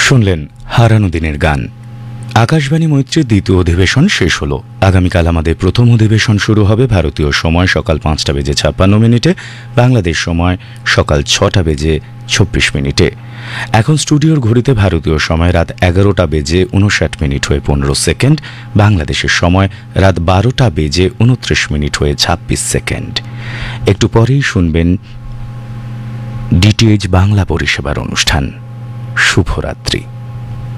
শুনলেন হারানো দিনের গান। আকাশবাণী মৈত্রীর দ্বিতীয় অধিবেশন শেষ হলো। আগামীকাল আমাদের প্রথম অধিবেশন শুরু হবে ভারতীয় সময় সকাল ৫টা বেজে ৫৬ মিনিটে, বাংলাদেশ সময় সকাল ৬টা বেজে ২৬ মিনিটে। এখন স্টুডিওর ঘড়িতে ভারতীয় সময় রাত ১১টা বেজে ৫৯ মিনিট হয়ে ১৫ সেকেন্ড, বাংলাদেশের সময় রাত ১২টা বেজে ২৯ মিনিট হয়ে ২৬ সেকেন্ড। একটু পরেই শুনবেন ডিটিএইচ বাংলা পরিষেবার অনুষ্ঠান। শুভরাত্রি।